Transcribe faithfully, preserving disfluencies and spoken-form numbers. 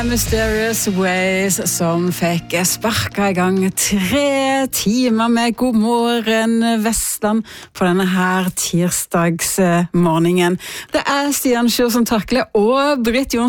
Mysterious Ways som fikk sparka i gang tre timer med God morgen Vestland på denne her tirsdagsmorgenen. Det er Stian Sjur som takler og Britt Jonsson